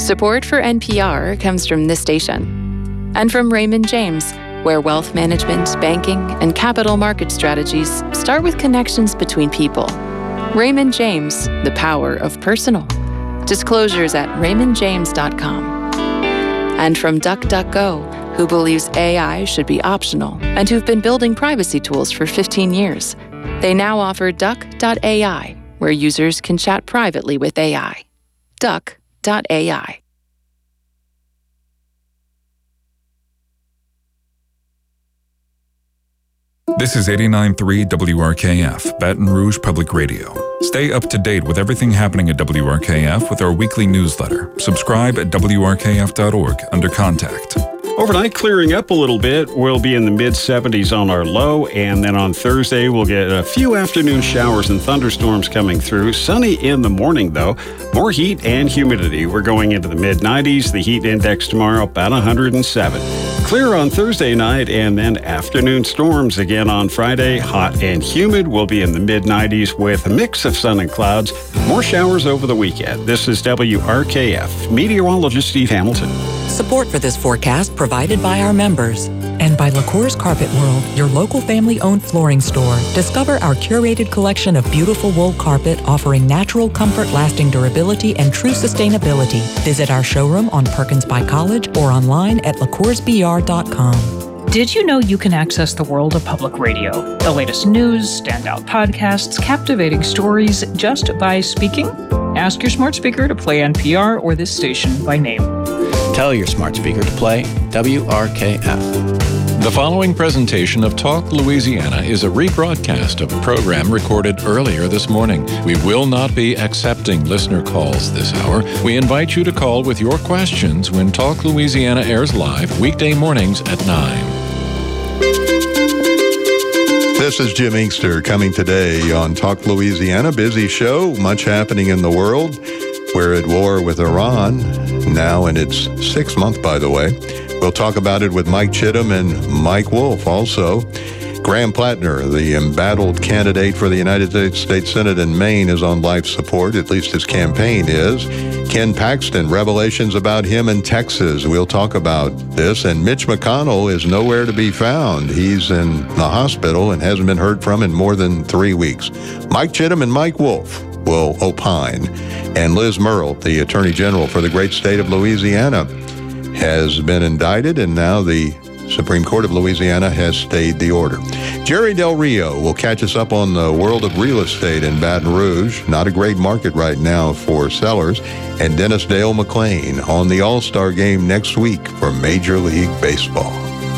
Support for NPR comes from this station and from Raymond James, where wealth management, banking, and capital market strategies start with connections between people. Raymond James, the power of personal. Disclosures at raymondjames.com. And from DuckDuckGo, who believes AI should be optional and who've been building privacy tools for 15 years. They now offer Duck.ai, where users can chat privately with AI. Duck.ai. This is 89.3 WRKF, Baton Rouge Public Radio. Stay up to date with everything happening at WRKF with our weekly newsletter. Subscribe at WRKF.org under Contact. Overnight, clearing up a little bit. We'll be in the mid-70s on our low, and then on Thursday, we'll get a few afternoon showers and thunderstorms coming through. Sunny in the morning, though. More heat and humidity. We're going into the mid-90s. The heat index tomorrow, about 107. Clear on Thursday night, and then afternoon storms again on Friday. Hot and humid. We'll be in the mid-90s with a mix of sun and clouds. More showers over the weekend. This is WRKF. Meteorologist Steve Hamilton. Support for this forecast provided by our members and by LaCour's Carpet World, your local family-owned flooring store. Discover our curated collection of beautiful wool carpet offering natural comfort, lasting durability, and true sustainability. Visit our showroom on Perkins by College or online at lacoursbr.com. Did you know you can access the world of public radio? The latest news, standout podcasts, captivating stories just by speaking? Ask your smart speaker to play NPR or this station by name. Tell your smart speaker to play WRKF. The following presentation of Talk Louisiana is a rebroadcast of a program recorded earlier this morning. We will not be accepting listener calls this hour. We invite you to call with your questions when Talk Louisiana airs live weekday mornings at 9. This is Jim Inkster coming today on Talk Louisiana. Busy show, much happening in the world. We're at war with Iran, now in its 6th month, by the way. We'll talk about it with Mike Chittum and Mike Wolf also. Graham Plattner, the embattled candidate for the United States Senate in Maine, is on life support, at least his campaign is. Ken Paxton, revelations about him in Texas. We'll talk about this. And Mitch McConnell is nowhere to be found. He's in the hospital and hasn't been heard from in more than 3 weeks. Mike Chittum and Mike Wolf will opine. And Liz Murrill, the Attorney General for the great state of Louisiana, has been indicted, and now the Supreme Court of Louisiana has stayed the order. Jerry Del Rio will catch us up on the world of real estate in Baton Rouge. Not a great market right now for sellers. And Dennis Dale McClain on the All-Star game next week for Major League Baseball.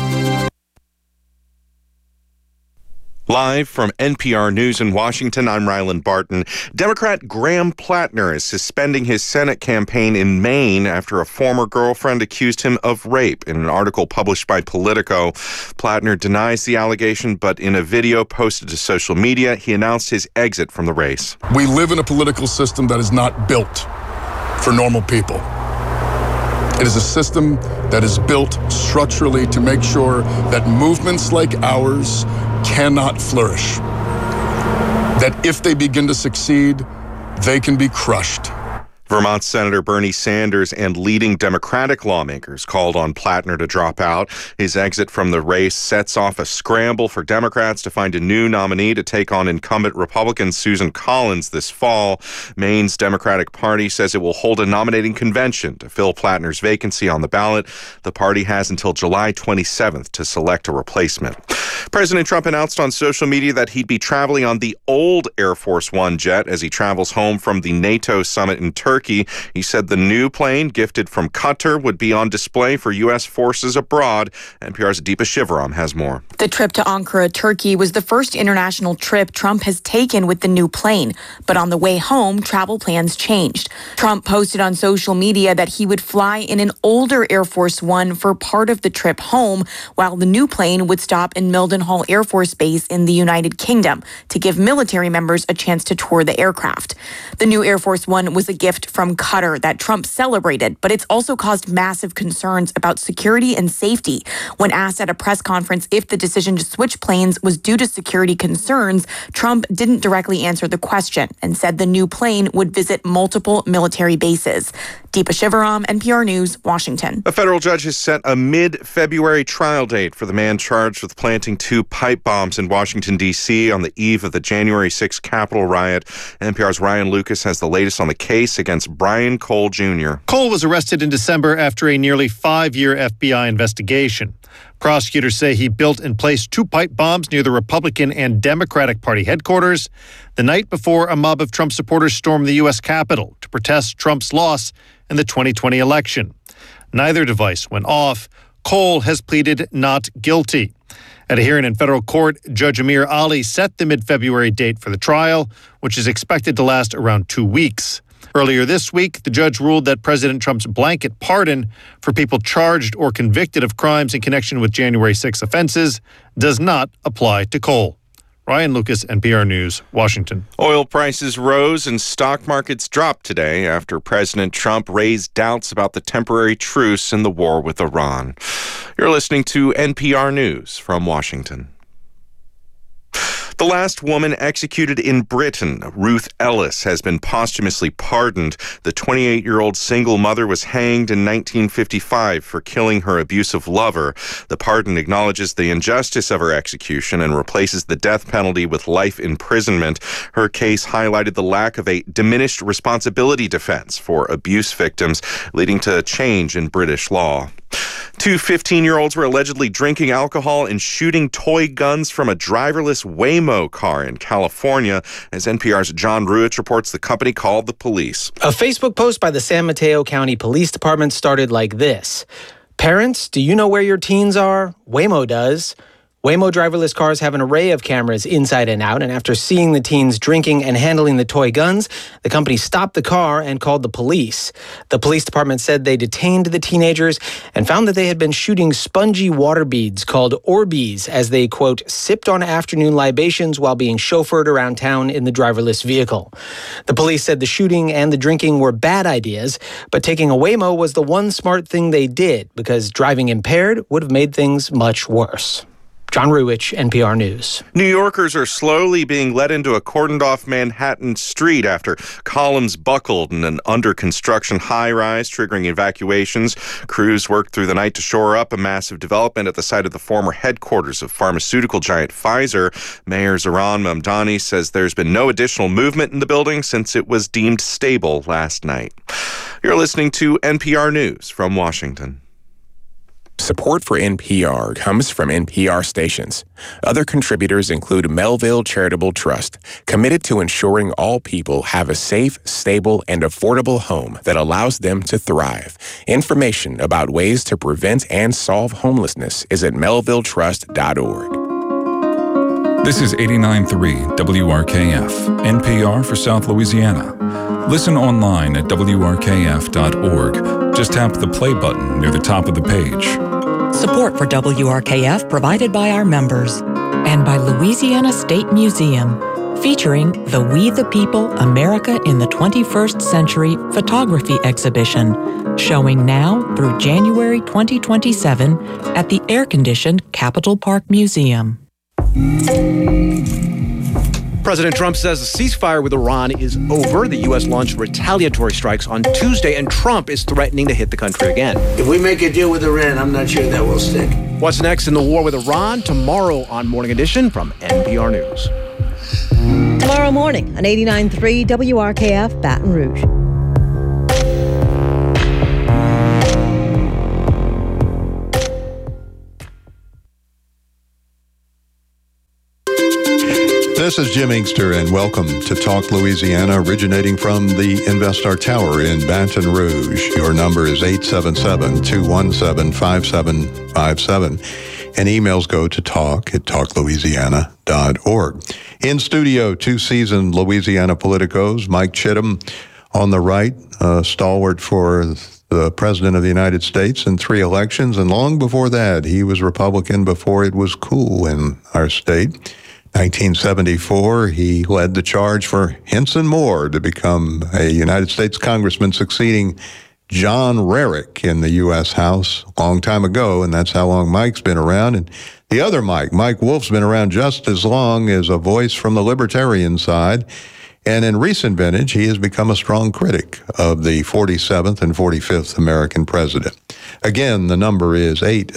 Live from NPR News in Washington, I'm Ryland Barton. Democrat Graham Plattner is suspending his Senate campaign in Maine after a former girlfriend accused him of rape in an article published by Politico. Plattner denies the allegation, but in a video posted to social media, he announced his exit from the race. We live in a political system that is not built for normal people. It is a system that is built structurally to make sure that movements like ours cannot flourish. That if they begin to succeed, they can be crushed. Vermont Senator Bernie Sanders and leading Democratic lawmakers called on Plattner to drop out. His exit from the race sets off a scramble for Democrats to find a new nominee to take on incumbent Republican Susan Collins this fall. Maine's Democratic Party says it will hold a nominating convention to fill Plattner's vacancy on the ballot. The party has until July 27th to select a replacement. President Trump announced on social media that he'd be traveling on the old Air Force One jet as he travels home from the NATO summit in Turkey. He said the new plane, gifted from Qatar, would be on display for U.S. forces abroad. NPR's Deepa Shivaram has more. The trip to Ankara, Turkey, was the first international trip Trump has taken with the new plane. But on the way home, travel plans changed. Trump posted on social media that he would fly in an older Air Force One for part of the trip home, while the new plane would stop in Mildenhall Air Force Base in the United Kingdom to give military members a chance to tour the aircraft. The new Air Force One was a gift gift from Qatar that Trump celebrated, but it's also caused massive concerns about security and safety. When asked at a press conference if the decision to switch planes was due to security concerns, Trump didn't directly answer the question and said the new plane would visit multiple military bases. Deepa Shivaram, NPR News, Washington. A federal judge has set a mid-February trial date for the man charged with planting 2 pipe bombs in Washington, D.C. on the eve of the January 6th Capitol riot. NPR's Ryan Lucas has the latest on the case against Brian Cole Jr. Cole was arrested in December after a nearly 5-year FBI investigation. Prosecutors say he built and placed 2 pipe bombs near the Republican and Democratic Party headquarters the night before a mob of Trump supporters stormed the U.S. Capitol to protest Trump's loss in the 2020 election. Neither device went off. Cole has pleaded not guilty. At a hearing in federal court, Judge Amir Ali set the mid-February date for the trial, which is expected to last around 2 weeks. Earlier this week, the judge ruled that President Trump's blanket pardon for people charged or convicted of crimes in connection with January 6 offenses does not apply to Cole. Ryan Lucas, NPR News, Washington. Oil prices rose and stock markets dropped today after President Trump raised doubts about the temporary truce in the war with Iran. You're listening to NPR News from Washington. The last woman executed in Britain, Ruth Ellis, has been posthumously pardoned. The 28-year-old single mother was hanged in 1955 for killing her abusive lover. The pardon acknowledges the injustice of her execution and replaces the death penalty with life imprisonment. Her case highlighted the lack of a diminished responsibility defense for abuse victims, leading to a change in British law. 2 15-year-olds were allegedly drinking alcohol and shooting toy guns from a driverless Waymo car in California. As NPR's John Ruich reports, the company called the police. A Facebook post by the San Mateo County Police Department started like this. Parents, do you know where your teens are? Waymo does. Waymo driverless cars have an array of cameras inside and out, and after seeing the teens drinking and handling the toy guns, the company stopped the car and called the police. The police department said they detained the teenagers and found that they had been shooting spongy water beads called Orbeez as they, quote, sipped on afternoon libations while being chauffeured around town in the driverless vehicle. The police said the shooting and the drinking were bad ideas, but taking a Waymo was the one smart thing they did because driving impaired would have made things much worse. John Ruich, NPR News. New Yorkers are slowly being led into a cordoned-off Manhattan street after columns buckled in an under-construction high-rise, triggering evacuations. Crews worked through the night to shore up a massive development at the site of the former headquarters of pharmaceutical giant Pfizer. Mayor Zohran Mamdani says there's been no additional movement in the building since it was deemed stable last night. You're listening to NPR News from Washington. Support for NPR comes from NPR stations. Other contributors include Melville Charitable Trust, committed to ensuring all people have a safe, stable, and affordable home that allows them to thrive. Information about ways to prevent and solve homelessness is at melvilletrust.org. This is 89.3 WRKF, NPR for South Louisiana. Listen online at WRKF.org. Just tap the play button near the top of the page. Support for WRKF provided by our members and by Louisiana State Museum, featuring the We the People America in the 21st Century photography exhibition, showing now through January 2027 at the air-conditioned Capitol Park Museum. President Trump says the ceasefire with Iran is over. The U.S. launched retaliatory strikes on Tuesday, and Trump is threatening to hit the country again. If we make a deal with Iran, I'm not sure that will stick. What's next in the war with Iran? Tomorrow on Morning Edition from NPR News. Tomorrow morning on 89.3 WRKF Baton Rouge. This is Jim Inkster, and welcome to Talk Louisiana, originating from the InvestStar Tower in Baton Rouge. Your number is 877-217-5757, and emails go to talk@talklouisiana.org. In studio, 2 seasoned Louisiana politicos, Mike Chittum on the right, stalwart for the President of the United States in 3 elections, and long before that, he was Republican before it was cool in our state. 1974, he led the charge for Henson Moore to become a United States congressman, succeeding John Rarick in the U.S. House a long time ago, and that's how long Mike's been around. And the other Mike Wolf's been around just as long as a voice from the libertarian side. And in recent vintage, he has become a strong critic of the 47th and 45th American president. Again, the number is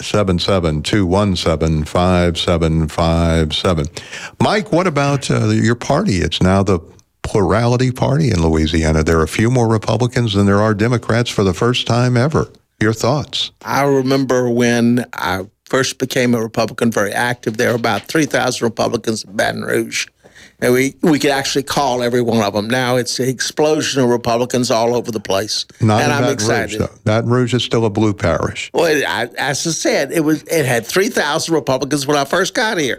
877-217-5757. Mike, what about your party? It's now the plurality party in Louisiana. There are a few more Republicans than there are Democrats for the first time ever. Your thoughts? I remember when I first became a Republican, very active, there were about 3,000 Republicans in Baton Rouge. And we could actually call every one of them. Now it's an explosion of Republicans all over the place. Not and in I'm Baton excited. Rouge, though. Baton Rouge is still a blue parish. Well, as I said, it had 3,000 Republicans when I first got here.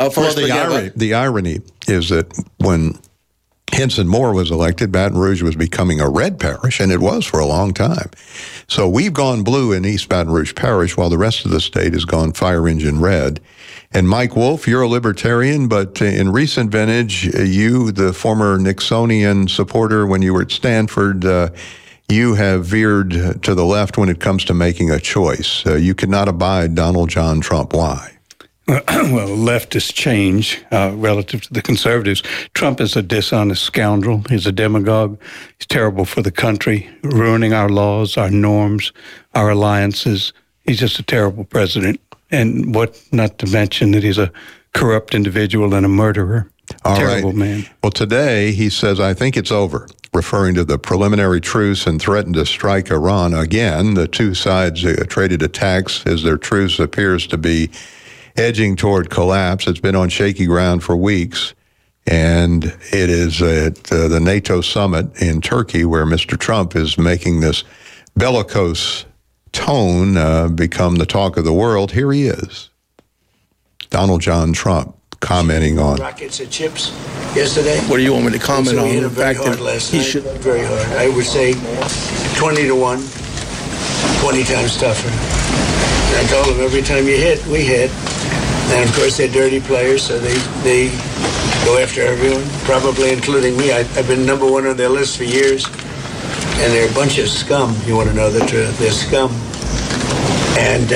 The irony is that when Henson Moore was elected, Baton Rouge was becoming a red parish, and it was for a long time. So we've gone blue in East Baton Rouge Parish, while the rest of the state has gone fire engine red. And Mike Wolf, you're a libertarian, but in recent vintage, you, the former Nixonian supporter when you were at Stanford, you have veered to the left when it comes to making a choice. You could not abide Donald John Trump. Why? Well, leftist change relative to the conservatives. Trump is a dishonest scoundrel. He's a demagogue. He's terrible for the country, ruining our laws, our norms, our alliances. He's just a terrible president. And what not to mention that he's a corrupt individual and a murderer. Terrible man. Well, today he says, I think it's over, referring to the preliminary truce, and threatened to strike Iran again. The two sides traded attacks as their truce appears to be edging toward collapse. It's been on shaky ground for weeks, and it is at the NATO summit in Turkey where Mr. Trump is making this bellicose tone become the talk of the world. Here he is, Donald John Trump, commenting on rockets and chips yesterday. What do you want me to comment on? We hit him very hard last night. Very hard. I would say 20-1, 20 times tougher. And I told him every time you hit, we hit. And of course they're dirty players, so they go after everyone, probably including me. I've been number one on their list for years. And they're a bunch of scum. You want to know the truth? They're scum. And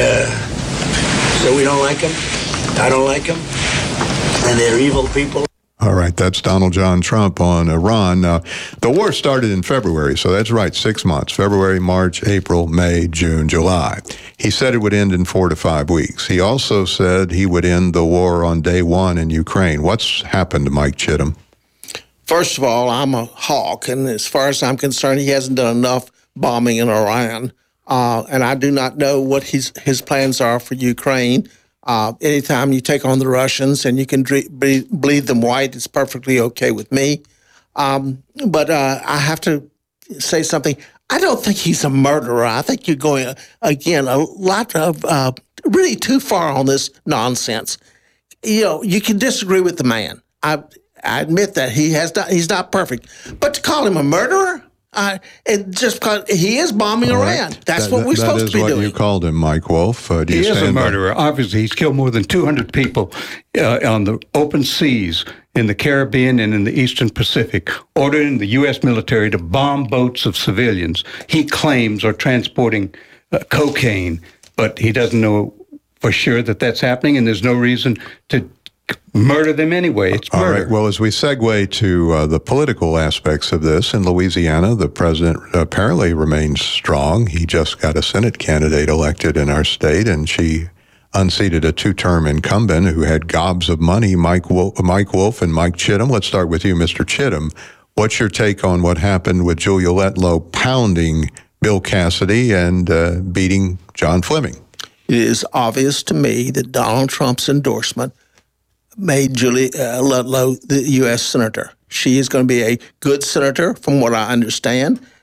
so we don't like them. I don't like them. And they're evil people. All right, that's Donald John Trump on Iran. Now, the war started in February, so that's right, 6 months. February, March, April, May, June, July. He said it would end in 4 to 5 weeks. He also said he would end the war on day one in Ukraine. What's happened to Mike Chittum? First of all, I'm a hawk, and as far as I'm concerned, he hasn't done enough bombing in Iran, and I do not know what his plans are for Ukraine. Anytime you take on the Russians and you can bleed them white, it's perfectly okay with me. But I have to say something. I don't think he's a murderer. I think you're going, again, a lot of really too far on this nonsense. You know, you can disagree with the man. I admit that he's not perfect. But to call him a murderer, just because he is bombing Iran. That's what we're supposed to be doing. That is what you called him, Mike Wolf. He is a murderer. Obviously, he's killed more than 200 people on the open seas in the Caribbean and in the Eastern Pacific, ordering the U.S. military to bomb boats of civilians he claims are transporting cocaine, but he doesn't know for sure that that's happening, and there's no reason to murder them anyway. It's murder. All right. Well, as we segue to the political aspects of this, in Louisiana, the president apparently remains strong. He just got a Senate candidate elected in our state, and she unseated a two-term incumbent who had gobs of money, Mike Wolf and Mike Chittum. Let's start with you, Mr. Chittum. What's your take on what happened with Julia Letlow pounding Bill Cassidy and beating John Fleming? It is obvious to me that Donald Trump's endorsement made Julia Letlow the U.S. Senator. She is going to be a good senator, from what I understand.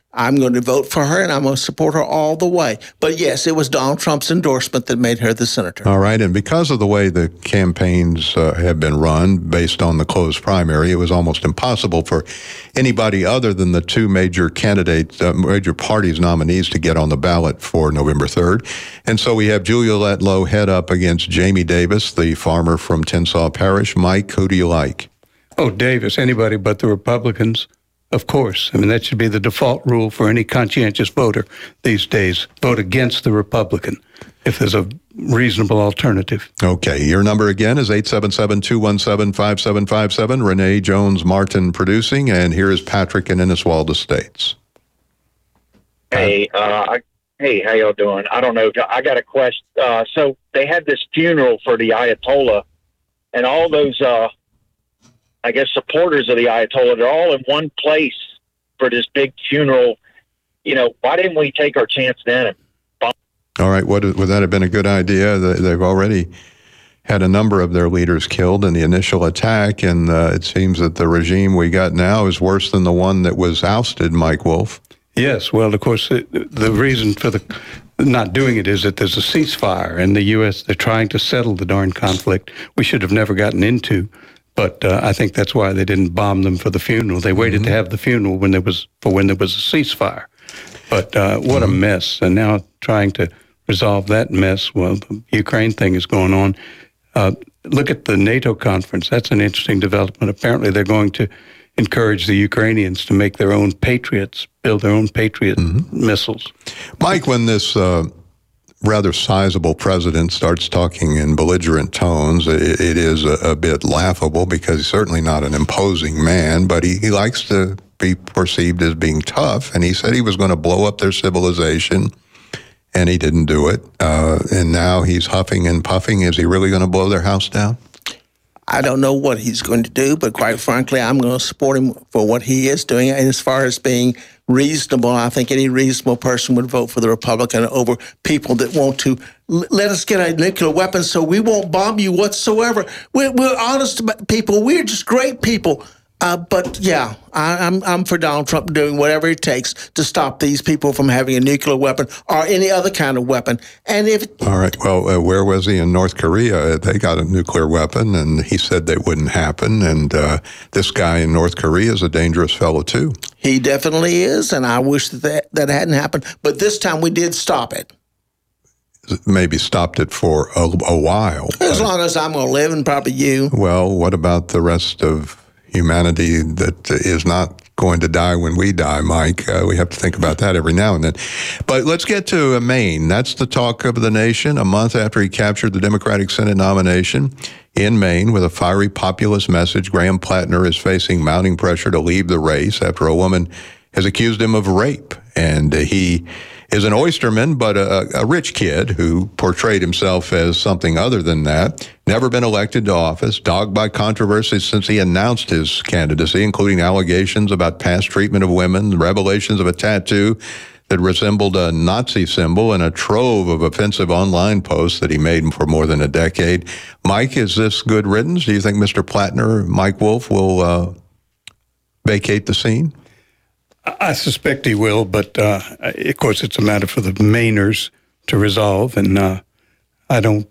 I'm going to vote for her, and I'm going to support her all the way. But yes, it was Donald Trump's endorsement that made her the senator. All right, and because of the way the campaigns have been run based on the closed primary, it was almost impossible for anybody other than the two major candidates, major parties' nominees to get on the ballot for November 3rd. And so we have Julia Letlow head up against Jamie Davis, the farmer from Tensas Parish. Mike, who do you like? Oh, Davis, anybody but the Republicans. Of course. I mean, that should be the default rule for any conscientious voter these days. Vote against the Republican if there's a reasonable alternative. Okay. Your number again is 877-217-5757. Renee Jones-Martin producing. And here is Patrick in Inniswald Estates. Hey, hey, how y'all doing? I don't know. I got a question. So they had this funeral for the Ayatollah, and all those I guess supporters of the Ayatollah, they're all in one place for this big funeral. You know, why didn't we take our chance then? All right, would that have been a good idea? They've already had a number of their leaders killed in the initial attack, and it seems that the regime we got now is worse than the one that was ousted, Mike Wolf. Yes, well, of course, the reason for the not doing it is that there's a ceasefire, and the U.S., they're trying to settle the darn conflict we should have never gotten into. But I think that's why they didn't bomb them for the funeral. They waited to have the funeral when there was a ceasefire. But what a mess. And now trying to resolve that mess, well, the Ukraine thing is going on. Look at the NATO conference. That's an interesting development. Apparently they're going to encourage the Ukrainians to make their own Patriots, build their own Patriot missiles. Mike, when this rather sizable president starts talking in belligerent tones, it is a bit laughable because he's certainly not an imposing man, but he likes to be perceived as being tough, and he said he was going to blow up their civilization, and he didn't do it. And now he's huffing and puffing. Is he really going to blow their house down? I don't know what he's going to do, but quite frankly, I'm going to support him for what he is doing. And as far as being reasonable, I think any reasonable person would vote for the Republican over people that want to let us get a nuclear weapon so we won't bomb you whatsoever. We're honest people. We're just great people. But yeah, I'm for Donald Trump doing whatever it takes to stop these people from having a nuclear weapon or any other kind of weapon. And if all right, well, where was he in North Korea? They got a nuclear weapon, and he said that wouldn't happen. And this guy in North Korea is a dangerous fellow too. He definitely is, and I wish that hadn't happened. But this time we did stop it. Maybe stopped it for a while. As long as I'm going to live, and probably you. Well, what about the rest of humanity that is not going to die when we die, Mike? We have to think about that every now and then. But let's get to Maine. That's the talk of the nation. A month after he captured the Democratic Senate nomination in Maine with a fiery populist message, Graham Plattner is facing mounting pressure to leave the race after a woman has accused him of rape. And he is an oysterman, but a rich kid who portrayed himself as something other than that. Never been elected to office, dogged by controversy since he announced his candidacy, including allegations about past treatment of women, revelations of a tattoo that resembled a Nazi symbol, and a trove of offensive online posts that he made for more than a decade. Mike, is this good riddance? Do you think Mr. Plattner, Mike Wolf, will vacate the scene? I suspect he will, but of course it's a matter for the Mainers to resolve, and I don't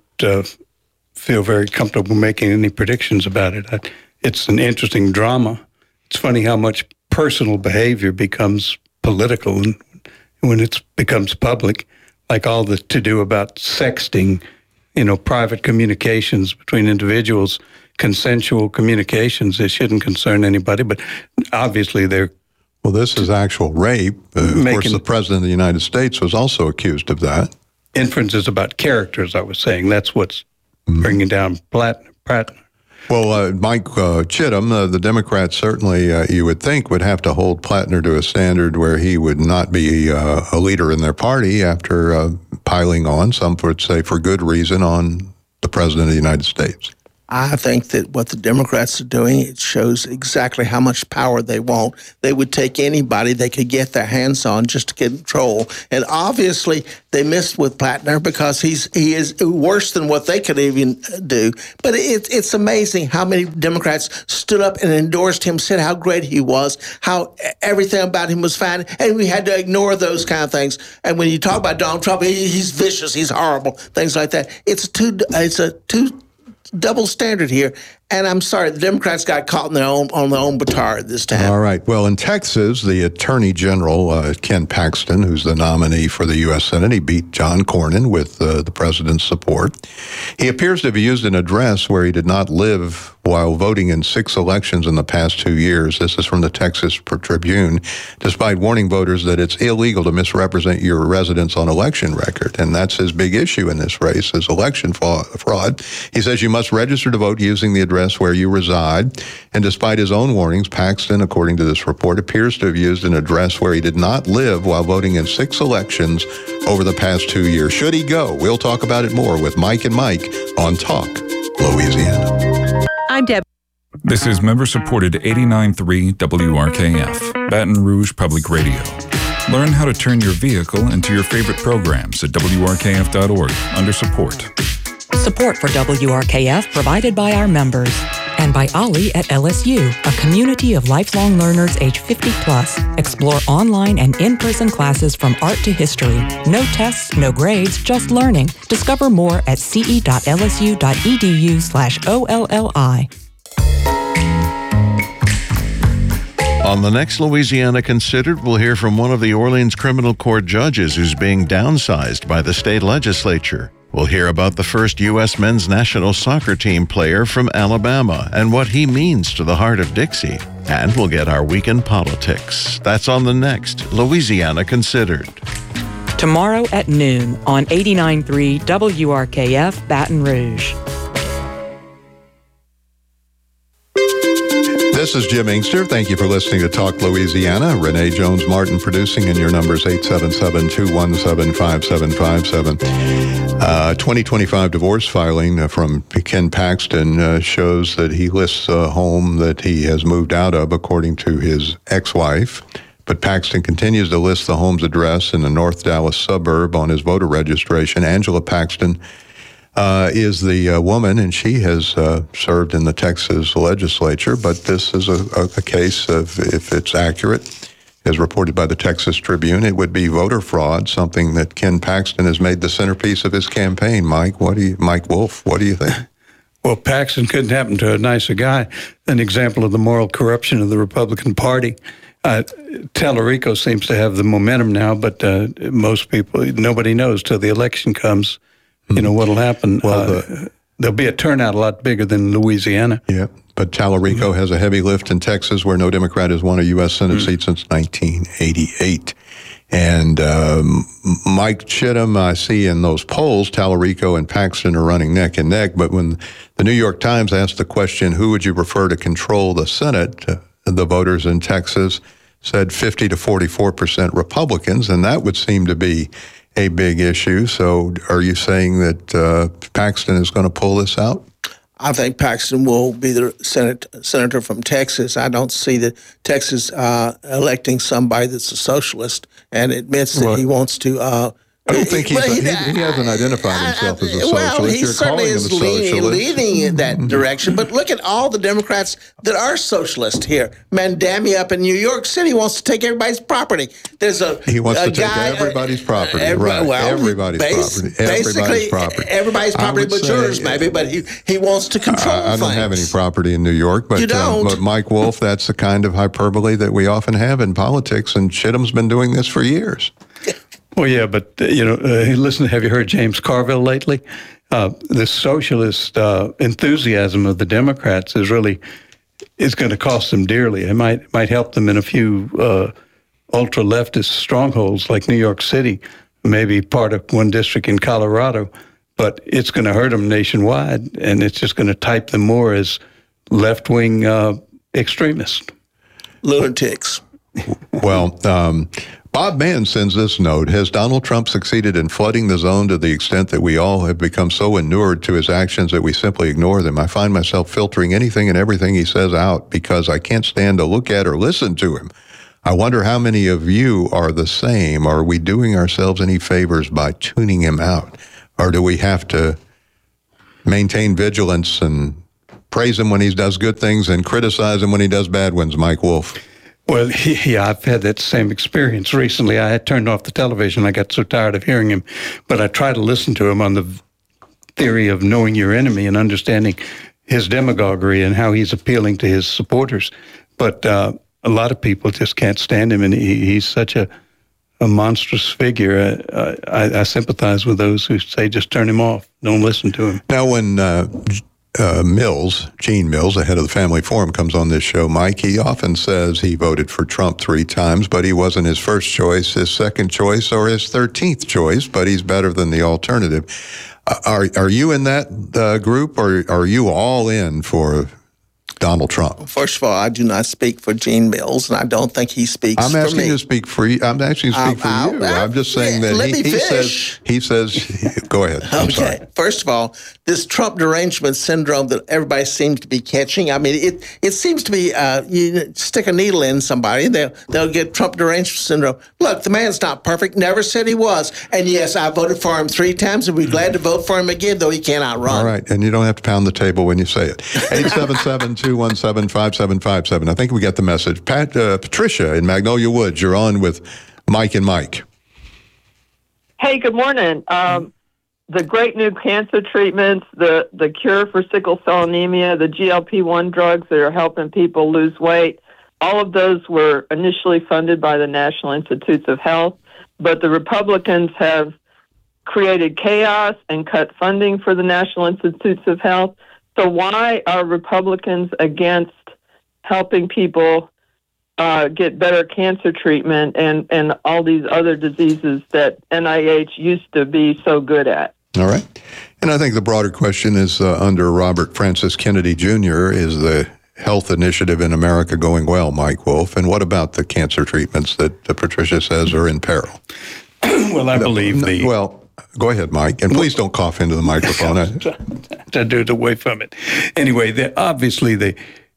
feel very comfortable making any predictions about it. It's an interesting drama. It's funny how much personal behavior becomes political when it becomes public, like all the to-do about sexting, private communications between individuals, consensual communications. They shouldn't concern anybody, but obviously they're Well, this is actual rape. Of course, the President of the United States was also accused of that. Inferences about character, as I was saying. That's what's bringing down Plattner. Well, Mike Chittum, the Democrats certainly, you would think, would have to hold Plattner to a standard where he would not be a leader in their party after piling on, some would say for good reason, on the President of the United States. I think that what the Democrats are doing, it shows exactly how much power they want. They would take anybody they could get their hands on just to get control. And obviously, they missed with Plattner because he is worse than what they could even do. But it's amazing how many Democrats stood up and endorsed him, said how great he was, how everything about him was fine, and we had to ignore those kind of things. And when you talk about Donald Trump, he's vicious, he's horrible, things like that. It's a double standard here, and I'm sorry, the Democrats got caught on their own petard this time. All right. Well, in Texas, the Attorney General, Ken Paxton, who's the nominee for the U.S. Senate, he beat John Cornyn with the president's support. He appears to have used an address where he did not live while voting in 6 elections in the past 2 years. This is from the Texas Tribune, despite warning voters that it's illegal to misrepresent your residence on election record. And that's his big issue in this race, is election fraud. He says you must register to vote using the address where you reside. And despite his own warnings, Paxton, according to this report, appears to have used an address where he did not live while voting in 6 elections over the past 2 years. Should he go? We'll talk about it more with Mike and Mike on Talk Louisiana. I'm Deb. This is member-supported 89.3 WRKF, Baton Rouge Public Radio. Learn how to turn your vehicle into your favorite programs at WRKF.org under support. Support for WRKF provided by our members and by Ollie at LSU, a community of lifelong learners age 50 plus. Explore online and in-person classes from art to history. No tests, no grades, just learning. Discover more at ce.lsu.edu/OLLI. On the next Louisiana Considered, we'll hear from one of the Orleans Criminal Court judges who's being downsized by the state legislature. We'll hear about the first U.S. men's national soccer team player from Alabama and what he means to the heart of Dixie. And we'll get our weekend politics. That's on the next Louisiana Considered. Tomorrow at noon on 89.3 WRKF Baton Rouge. This is Jim Inkster. Thank you for listening to Talk Louisiana. Renee Jones-Martin producing, and your number's 877-217-5757. 2025 divorce filing from Ken Paxton shows that he lists a home that he has moved out of, according to his ex-wife. But Paxton continues to list the home's address in the North Dallas suburb on his voter registration. Angela Paxton is the woman, and she has served in the Texas legislature. But this is a case of, if it's accurate, as reported by the Texas Tribune, it would be voter fraud, something that Ken Paxton has made the centerpiece of his campaign. Mike Wolf, what do you think? Well, Paxton couldn't happen to a nicer guy. An example of the moral corruption of the Republican Party. Tallarico seems to have the momentum now, but most people, nobody knows till the election comes. You know what'll happen. Well, there'll be a turnout a lot bigger than Louisiana. Yeah, but Tallarico has a heavy lift in Texas, where no Democrat has won a U.S. Senate seat since 1988. And Mike Chittum, I see in those polls, Tallarico and Paxton are running neck and neck. But when the New York Times asked the question, who would you prefer to control the Senate, the voters in Texas said 50 to 44% Republicans, and that would seem to be a big issue. So are you saying that Paxton is going to pull this out? I think Paxton will be the senator from Texas. I don't see the Texas electing somebody that's a socialist and admits that he wants to. I don't think he hasn't identified himself as a socialist. Well, he certainly is leaning in that direction. But look at all the Democrats that are socialist here. Mandami up in New York City wants to take everybody's property. He wants to take everybody's property. Everybody's property, but yours maybe. But he wants to control I don't have any property in New York, but but Mike Wolf, that's the kind of hyperbole that we often have in politics, and Chittum's been doing this for years. Well, yeah, but, listen, have you heard James Carville lately? The socialist enthusiasm of the Democrats is going to cost them dearly. It might help them in a few ultra-leftist strongholds like New York City, maybe part of one district in Colorado, but it's going to hurt them nationwide, and it's just going to type them more as left-wing extremists. Lunatics. Well, Bob Mann sends this note. Has Donald Trump succeeded in flooding the zone to the extent that we all have become so inured to his actions that we simply ignore them? I find myself filtering anything and everything he says out because I can't stand to look at or listen to him. I wonder how many of you are the same. Are we doing ourselves any favors by tuning him out? Or do we have to maintain vigilance and praise him when he does good things and criticize him when he does bad ones, Mike Wolf? Well, yeah, I've had that same experience recently. I had turned off the television. I got so tired of hearing him. But I try to listen to him on the theory of knowing your enemy and understanding his demagoguery and how he's appealing to his supporters. But a lot of people just can't stand him, and he's such a monstrous figure. I sympathize with those who say just turn him off. Don't listen to him. Now, when Gene Mills, the head of the Family Forum, comes on this show, Mike, he often says he voted for Trump 3 times, but he wasn't his first choice, his second choice, or his 13th choice, but he's better than the alternative. Are you in that group, or are you all in for Donald Trump? First of all, I do not speak for Gene Mills, and I don't think he speaks for me. I'm asking you to speak for you. I'm asking you to speak for you. I'm just saying that he says, go ahead. I'm sorry. First of all, this Trump derangement syndrome that everybody seems to be catching, I mean, it seems to be, you stick a needle in somebody, they'll get Trump derangement syndrome. Look, the man's not perfect, never said he was. And yes, I voted for him 3 times, and we're glad to vote for him again, though he cannot run. All right, and you don't have to pound the table when you say it. 877-217-5757. I think we got the message. Patricia in Magnolia Woods, you're on with Mike and Mike. Hey, good morning. The great new cancer treatments, the cure for sickle cell anemia, the GLP-1 drugs that are helping people lose weight, all of those were initially funded by the National Institutes of Health, but the Republicans have created chaos and cut funding for the National Institutes of Health. So why are Republicans against helping people get better cancer treatment and all these other diseases that NIH used to be so good at? All right. And I think the broader question is under Robert Francis Kennedy Jr., is the health initiative in America going well, Mike Wolf? And what about the cancer treatments that Patricia says are in peril? Well, I believe Well, go ahead, Mike. And please don't cough into the microphone. I do it away from it. Anyway, obviously the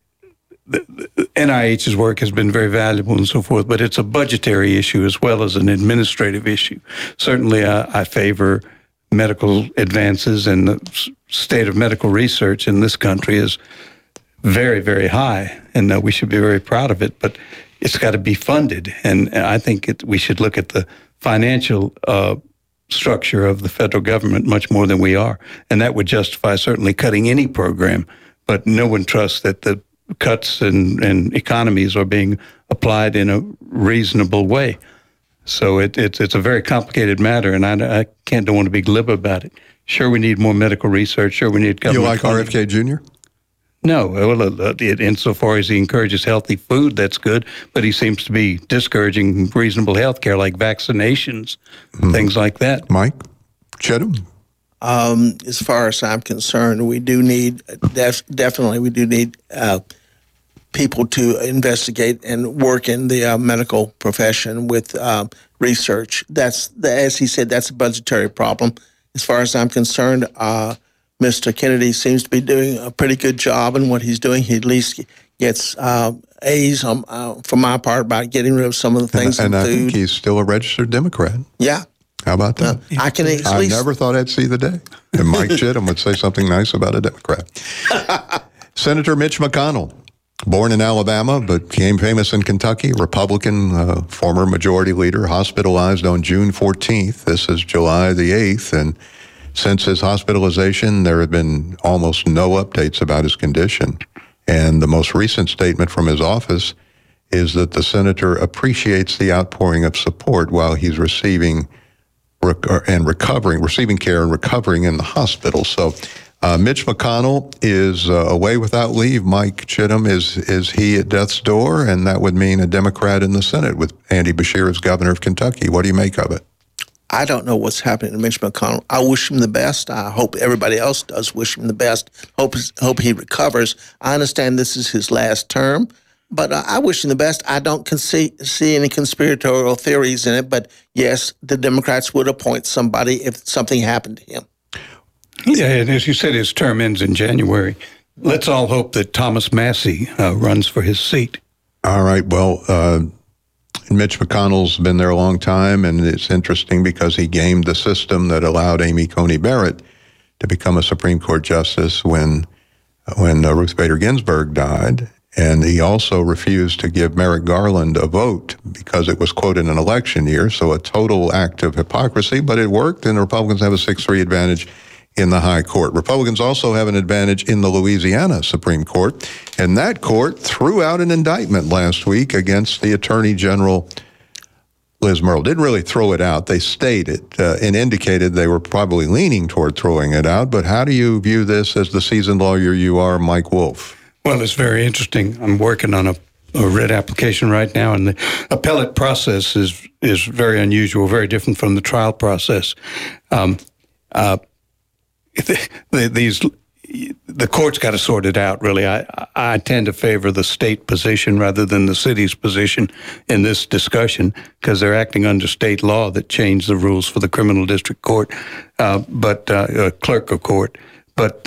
NIH's work has been very valuable and so forth, but it's a budgetary issue as well as an administrative issue. Certainly, I favor medical advances, and the state of medical research in this country is very, very high, and we should be very proud of it, but it's got to be funded. And I think we should look at the financial structure of the federal government much more than we are. And that would justify certainly cutting any program, but no one trusts that the cuts and economies are being applied in a reasonable way. So it's a very complicated matter, and I don't want to be glib about it. Sure, we need more medical research. Sure, we need government. You like RFK Jr.? No. Well, insofar as he encourages healthy food, that's good, but he seems to be discouraging reasonable health care like vaccinations, things like that. Mike Chittum? As far as I'm concerned, we do need, definitely we do need people to investigate and work in the medical profession with research. As he said, that's a budgetary problem. As far as I'm concerned, Mr. Kennedy seems to be doing a pretty good job in what he's doing. He at least gets A's for my part about getting rid of some of the things in food. And I think he's still a registered Democrat. Yeah. How about that? I never thought I'd see the day. And Mike Chittum would say something nice about a Democrat. Senator Mitch McConnell, born in Alabama, but became famous in Kentucky, Republican, former majority leader, hospitalized on June 14th. This is July the 8th. And since his hospitalization, there have been almost no updates about his condition. And the most recent statement from his office is that the senator appreciates the outpouring of support while he's receiving care and recovering in the hospital. So Mitch McConnell is away without leave. Mike Chittum, is he at death's door? And that would mean a Democrat in the Senate with Andy Beshear as governor of Kentucky. What do you make of it? I don't know what's happening to Mitch McConnell. I wish him the best. I hope everybody else does wish him the best. Hope he recovers. I understand this is his last term, But I wish him the best. I don't see any conspiratorial theories in it. But yes, the Democrats would appoint somebody if something happened to him. Yeah, and as you said, his term ends in January. Let's all hope that Thomas Massey runs for his seat. All right. Well, Mitch McConnell's been there a long time, and it's interesting because he gamed the system that allowed Amy Coney Barrett to become a Supreme Court justice when Ruth Bader Ginsburg died. And he also refused to give Merrick Garland a vote because it was, quote, in an election year. So a total act of hypocrisy, but it worked, and the Republicans have a 6-3 advantage in the high court. Republicans also have an advantage in the Louisiana Supreme Court, and that court threw out an indictment last week against the Attorney General, Liz Murrill. Didn't really throw it out. They stated and indicated they were probably leaning toward throwing it out, but how do you view this as the seasoned lawyer you are, Mike Wolf? Well, it's very interesting. I'm working on a writ application right now, and the appellate process is very unusual, very different from the trial process. The court's got to sort it out, really. I tend to favor the state position rather than the city's position in this discussion because they're acting under state law that changed the rules for the criminal district court, but clerk of court. But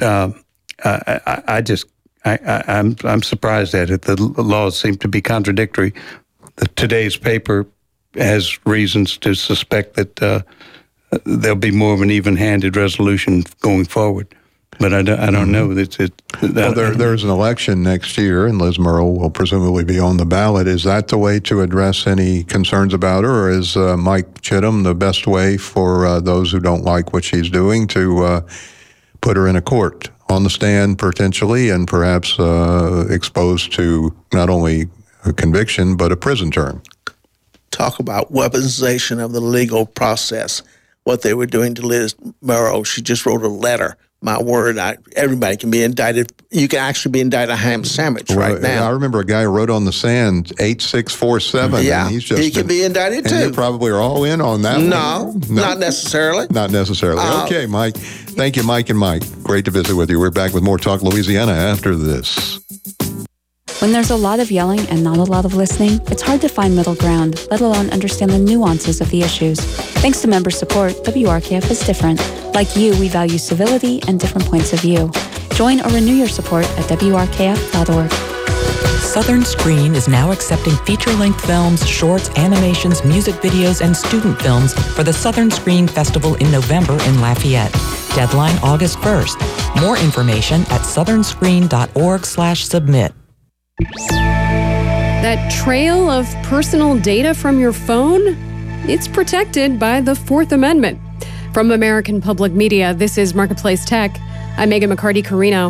I'm surprised at it. The laws seem to be contradictory. Today's paper has reasons to suspect that there'll be more of an even-handed resolution going forward. But I don't know. There's an election next year, and Liz Murrill will presumably be on the ballot. Is that the way to address any concerns about her, or is Mike Chittum the best way for those who don't like what she's doing to put her in a court, on the stand potentially, and perhaps exposed to not only a conviction, but a prison term? Talk about weaponization of the legal process. What they were doing to Liz Murrill, she just wrote a letter. My word, everybody can be indicted. You can actually be indicted a ham sandwich right now. I remember a guy who wrote on the sand 8647. Yeah, and he can be indicted too. And you probably are all in on that. No, not necessarily. Not necessarily. Okay, Mike. Thank you, Mike and Mike. Great to visit with you. We're back with more Talk Louisiana after this. When there's a lot of yelling and not a lot of listening, it's hard to find middle ground, let alone understand the nuances of the issues. Thanks to member support, WRKF is different. Like you, we value civility and different points of view. Join or renew your support at WRKF.org. Southern Screen is now accepting feature-length films, shorts, animations, music videos, and student films for the Southern Screen Festival in November in Lafayette. Deadline August 1st. More information at southernscreen.org/submit. That trail of personal data from your phone, it's protected by the Fourth Amendment. From American Public Media, this is Marketplace Tech. I'm Megan McCarty-Carino.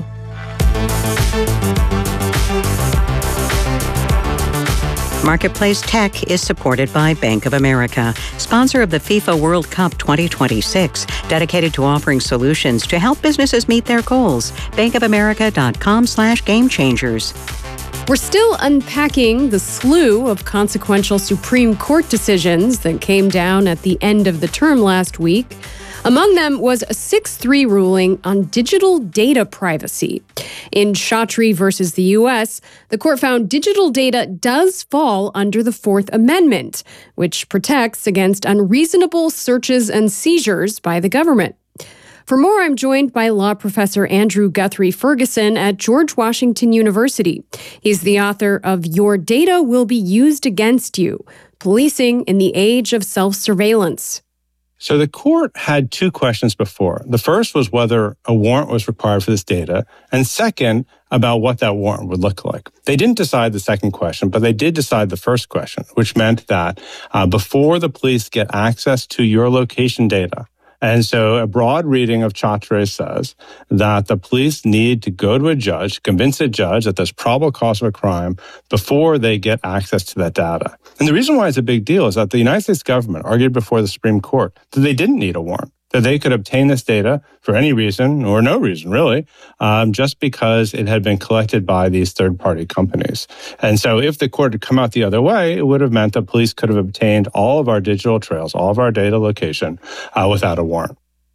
Marketplace Tech is supported by Bank of America, sponsor of the FIFA World Cup 2026, dedicated to offering solutions to help businesses meet their goals. bankofamerica.com/gamechangers. We're still unpacking the slew of consequential Supreme Court decisions that came down at the end of the term last week. Among them was a 6-3 ruling on digital data privacy. In Chaudhry versus the U.S., the court found digital data does fall under the Fourth Amendment, which protects against unreasonable searches and seizures by the government. For more, I'm joined by law professor Andrew Guthrie Ferguson at George Washington University. He's the author of Your Data Will Be Used Against You: Policing in the Age of Self-Surveillance. So the court had two questions before. The first was whether a warrant was required for this data, and second, about what that warrant would look like. They didn't decide the second question, but they did decide the first question, which meant that before the police get access to your location data, and so a broad reading of Chaudhry says that the police need to go to a judge, convince a judge that there's probable cause of a crime before they get access to that data. And the reason why it's a big deal is that the United States government argued before the Supreme Court that they didn't need a warrant, that they could obtain this data for any reason or no reason, really, just because it had been collected by these third-party companies. And so if the court had come out the other way, it would have meant that police could have obtained all of our digital trails, all of our data location, without a warrant.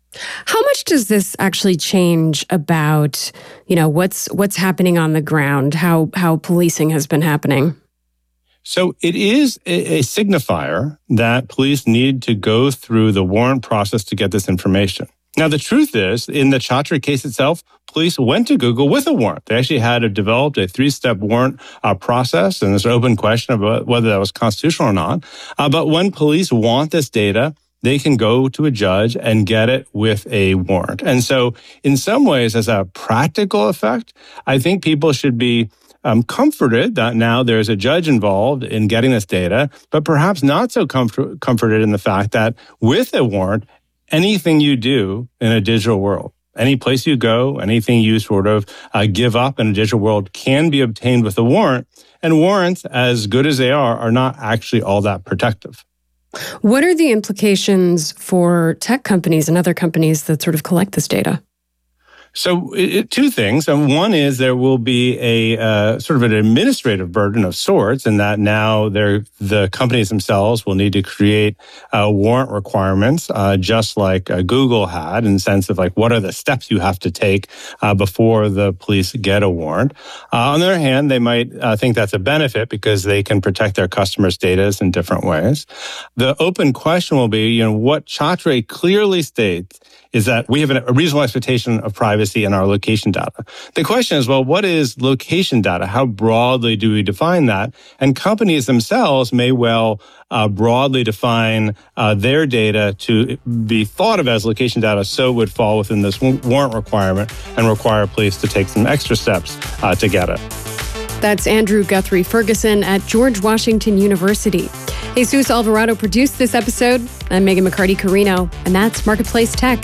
How much does this actually change about, what's happening on the ground, how policing has been happening? So it is a signifier that police need to go through the warrant process to get this information. Now, the truth is, in the Chaudhry case itself, police went to Google with a warrant. They actually had developed a 3-step warrant process, and there's an open question about whether that was constitutional or not. But when police want this data, they can go to a judge and get it with a warrant. And so in some ways, as a practical effect, I think people should be comforted that now there's a judge involved in getting this data, but perhaps not so comforted in the fact that with a warrant, anything you do in a digital world, any place you go, anything you sort of give up in a digital world can be obtained with a warrant. And warrants, as good as they are not actually all that protective. What are the implications for tech companies and other companies that sort of collect this data? So two things. One is there will be a sort of an administrative burden of sorts, in that now the companies themselves will need to create warrant requirements, just like Google had, in the sense of what are the steps you have to take before the police get a warrant. On the other hand, they might think that's a benefit because they can protect their customers' data in different ways. The open question will be, what Chaudhry clearly states is that we have a reasonable expectation of privacy in our location data. The question is, well, what is location data? How broadly do we define that? And companies themselves may well broadly define their data to be thought of as location data, so it would fall within this warrant requirement and require police to take some extra steps to get it. That's Andrew Guthrie Ferguson at George Washington University. Jesus Alvarado produced this episode. I'm Megan McCarty-Carino, and that's Marketplace Tech.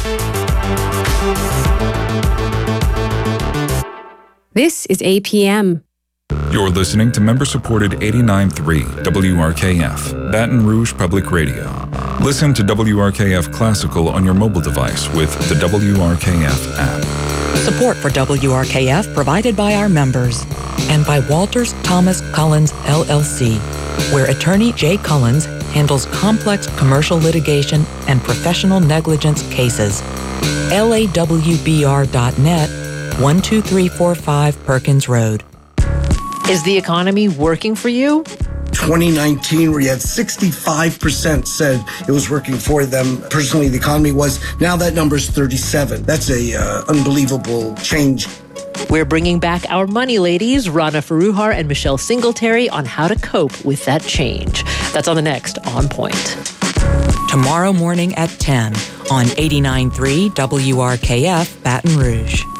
This is APM. You're listening to member-supported 89.3 WRKF, Baton Rouge Public Radio. Listen to WRKF Classical on your mobile device with the WRKF app. Support for WRKF provided by our members and by Walters Thomas Collins LLC, where attorney Jay Collins handles complex commercial litigation and professional negligence cases. LAWBR.net, 12345 Perkins Road. Is the economy working for you? 2019, where you had 65% said it was working for them. Personally, the economy was. Now that number's 37. That's a unbelievable change. We're bringing back our money ladies, Rana Faruhar and Michelle Singletary, on how to cope with that change. That's on the next On Point. Tomorrow morning at 10 on 89.3 WRKF Baton Rouge.